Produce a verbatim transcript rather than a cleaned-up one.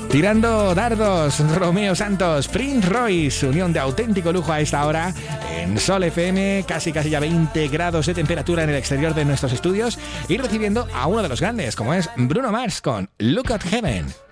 Tirando dardos, Romeo Santos, Prince Royce, unión de auténtico lujo a esta hora en Sol F M, casi casi ya veinte grados de temperatura en el exterior de nuestros estudios y recibiendo a uno de los grandes, como es Bruno Mars con Look at Heaven.